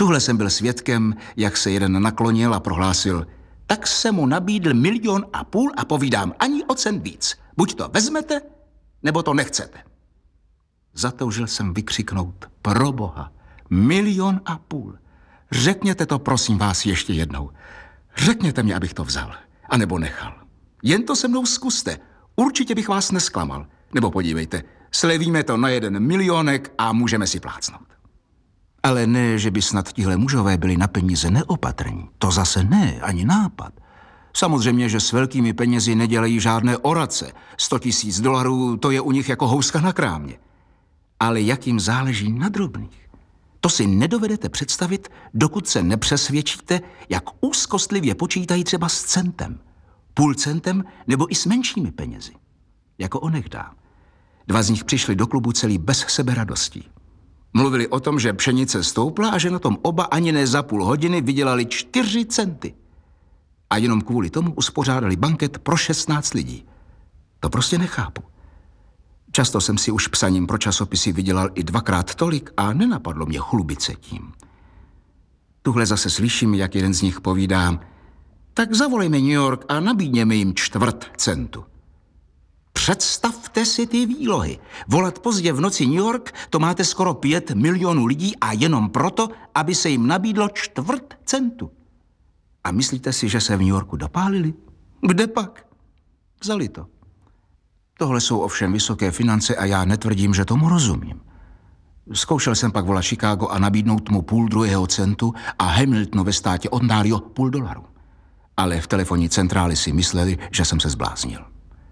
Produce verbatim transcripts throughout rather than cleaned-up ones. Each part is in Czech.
Tuhle jsem byl svědkem, jak se jeden naklonil a prohlásil: tak se mu nabídl milion a půl a povídám, ani o cent víc. Buď to vezmete, nebo to nechcete. Zatoužil jsem vykřiknout: pro boha, milion a půl. Řekněte to, prosím vás, ještě jednou. Řekněte mi, abych to vzal, anebo nechal. Jen to se mnou zkuste. Určitě bych vás nesklamal. Nebo podívejte, slevíme to na jeden milionek a můžeme si plácnout. Ale ne, že by snad tihle mužové byli na peníze neopatrní. To zase ne, ani nápad. Samozřejmě, že s velkými penězi nedělají žádné orace. Sto tisíc dolarů, to je u nich jako houska na krámě. Ale jak jim záleží na drobných. To si nedovedete představit, dokud se nepřesvědčíte, jak úzkostlivě počítají třeba s centem, půl centem nebo i s menšími penězi. Jako onehdá. Dva z nich přišli do klubu celý bez seberadostí. Mluvili o tom, že pšenice stoupla a že na tom oba ani ne za půl hodiny vydělali čtyři centy. A jenom kvůli tomu uspořádali banket pro šestnáct lidí. To prostě nechápu. Často jsem si už psaním pro časopisy vydělal i dvakrát tolik a nenapadlo mě chlubit se tím. Tuhle zase slyším, jak jeden z nich povídá: tak zavolejme New York a nabídněme jim čtvrt centu. Představte si ty výlohy. Volat pozdě v noci New York, to máte skoro pět milionů lidí a jenom proto, aby se jim nabídlo čtvrt centu. A myslíte si, že se v New Yorku dopálili? Kde pak? Vzali to. Tohle jsou ovšem vysoké finance a já netvrdím, že tomu rozumím. Zkoušel jsem pak volat Chicago a nabídnout mu půl druhého centu a Hamiltonu ve státě Ontario půl dolaru. Ale v telefonní centráli si mysleli, že jsem se zbláznil.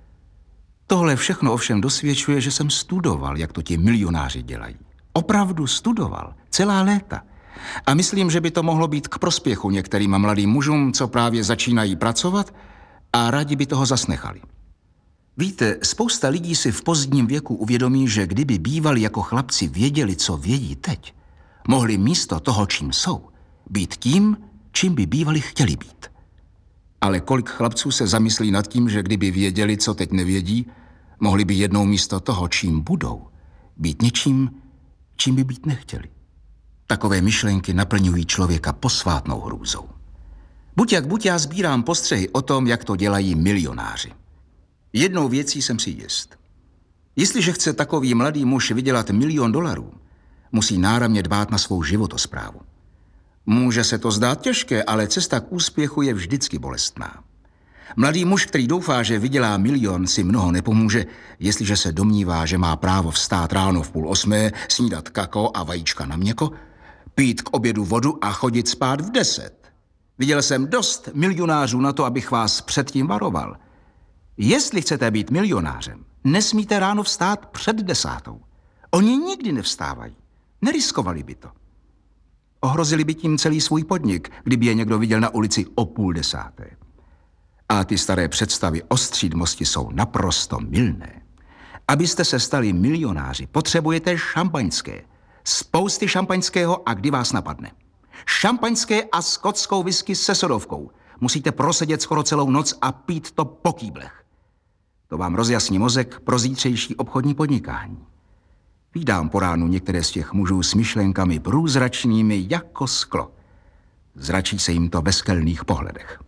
Tohle všechno ovšem dosvědčuje, že jsem studoval, jak to ti milionáři dělají. Opravdu studoval. Celá léta. A myslím, že by to mohlo být k prospěchu některým mladým mužům, co právě začínají pracovat a rádi by toho zasnechali. Víte, spousta lidí si v pozdním věku uvědomí, že kdyby bývali jako chlapci věděli, co vědí teď, mohli místo toho, čím jsou, být tím, čím by bývali chtěli být. Ale kolik chlapců se zamyslí nad tím, že kdyby věděli, co teď nevědí, mohli by jednou místo toho, čím budou, být něčím, čím by být nechtěli. Takové myšlenky naplňují člověka posvátnou hrůzou. Buď jak buď já sbírám postřehy o tom, jak to dělají milionáři. Jednou věcí jsem si jist. Jestliže chce takový mladý muž vydělat milion dolarů, musí náramně dbát na svou životosprávu. Může se to zdát těžké, ale cesta k úspěchu je vždycky bolestná. Mladý muž, který doufá, že vydělá milion, si mnoho nepomůže, jestliže se domnívá, že má právo vstát ráno v půl osmé, snídat kakao a vajíčka na měko, pít k obědu vodu a chodit spát v deset. Viděl jsem dost milionářů na to, abych vás předtím varoval. Jestli chcete být milionářem, nesmíte ráno vstát před desátou. Oni nikdy nevstávají. Neriskovali by to. Ohrozili by tím celý svůj podnik, kdyby je někdo viděl na ulici o půl desáté. A ty staré představy o střídmosti jsou naprosto mylné. Abyste se stali milionáři, potřebujete šampaňské. Spousty šampaňského a kdy vás napadne. Šampaňské a skotskou whisky se sodovkou. Musíte prosedět skoro celou noc a pít to po kýblech. To vám rozjasní mozek pro zítřejší obchodní podnikání. Vídám po ránu některé z těch mužů s myšlenkami průzračnými jako sklo. Zračí se jim to ve skelných pohledech.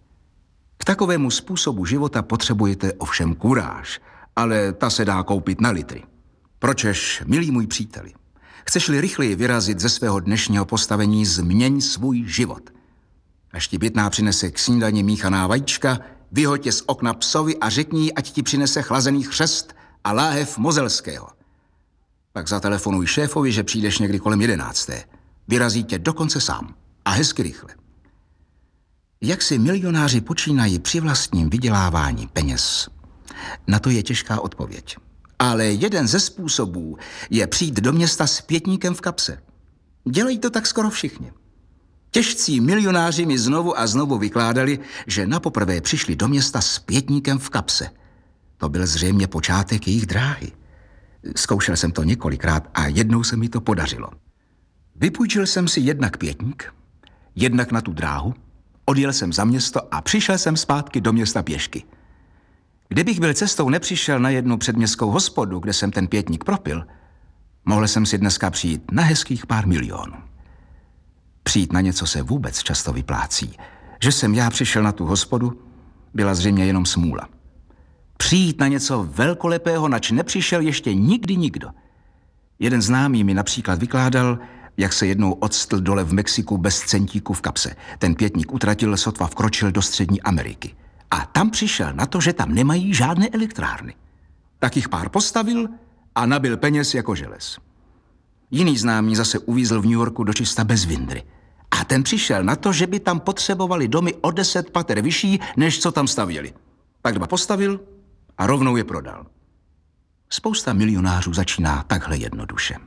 K takovému způsobu života potřebujete ovšem kuráž, ale ta se dá koupit na litry. Pročež, milý můj příteli, chceš-li rychleji vyrazit ze svého dnešního postavení, změň svůj život. Až ti Bětná přinese k snídani míchaná vajíčka, vyhoď je z okna psovi a řekni, ať ti přinese chlazený chřest a láhev mozelského. Pak zatelefonuj šéfovi, že přijdeš někdy kolem jedenácté. Vyrazí tě dokonce sám. A hezky rychle. Jak si milionáři počínají při vlastním vydělávání peněz? Na to je těžká odpověď. Ale jeden ze způsobů je přijít do města s pětníkem v kapse. Dělají to tak skoro všichni. Těžcí milionáři mi znovu a znovu vykládali, že napoprvé přišli do města s pětníkem v kapse. To byl zřejmě počátek jejich dráhy. Zkoušel jsem to několikrát a jednou se mi to podařilo. Vypůjčil jsem si jednak pětník, jednak na tu dráhu, odjel jsem za město a přišel jsem zpátky do města pěšky. Kdybych byl cestou nepřišel na jednu předměstskou hospodu, kde jsem ten pětník propil, mohl jsem si dneska přijít na hezkých pár milionů. Přijít na něco se vůbec často vyplácí. Že jsem já přišel na tu hospodu, byla zřejmě jenom smůla. Přijít na něco velkolepého, nač nepřišel ještě nikdy nikdo. Jeden známý mi například vykládal, jak se jednou odstl dole v Mexiku bez centíku v kapse. Ten pětník utratil, sotva vkročil do Střední Ameriky. A tam přišel na to, že tam nemají žádné elektrárny. Tak jich pár postavil a nabil peněz jako želez. Jiný známý zase uvízl v New Yorku dočista bez vindry. A ten přišel na to, že by tam potřebovali domy o deset pater vyšší, než co tam stavěli. Tak dva postavil a rovnou je prodal. Spousta milionářů začíná takhle jednoduše.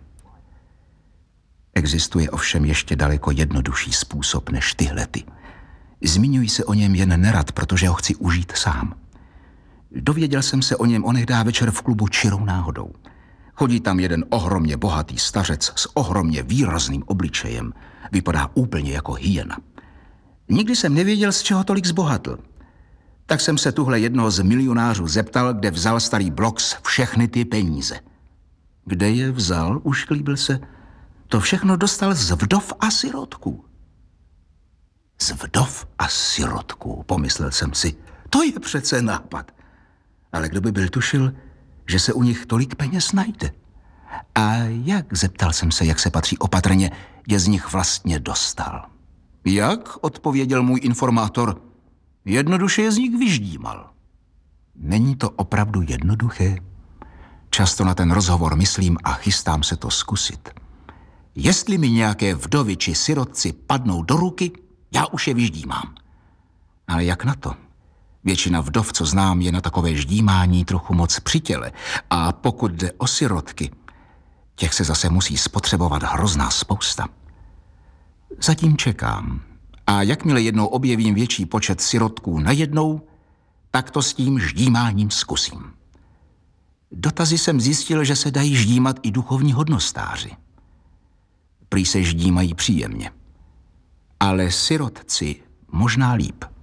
Existuje ovšem ještě daleko jednodušší způsob než tyhlety. Zmiňuji se o něm jen nerad, protože ho chci užít sám. Dověděl jsem se o něm onehdá večer v klubu čirou náhodou. Chodí tam jeden ohromně bohatý stařec s ohromně výrazným obličejem. Vypadá úplně jako hyena. Nikdy jsem nevěděl, z čeho tolik zbohatl. Tak jsem se tuhle jednoho z milionářů zeptal, kde vzal starý Bloks všechny ty peníze. Kde je vzal, ušklíbil se. To všechno dostal z vdov a sirotků. Z vdov a sirotků, pomyslel jsem si. To je přece nápad. Ale kdo by byl tušil, že se u nich tolik peněz najde? A jak, zeptal jsem se, jak se patří opatrně, je z nich vlastně dostal. Jak, odpověděl můj informátor, jednoduše je z nich vyždímal. Není to opravdu jednoduché? Často na ten rozhovor myslím a chystám se to zkusit. Jestli mi nějaké vdovy či sirotci padnou do ruky, já už je vyždímám. Ale jak na to? Většina vdov, co znám, je na takové ždímání trochu moc při těle. A pokud jde o sirotky, těch se zase musí spotřebovat hrozná spousta. Zatím čekám. A jakmile jednou objevím větší počet sirotků najednou, tak to s tím ždímáním zkusím. Dotazy jsem zjistil, že se dají ždímat i duchovní hodnostáři. Prý se ždímají příjemně. Ale sirotci možná líp.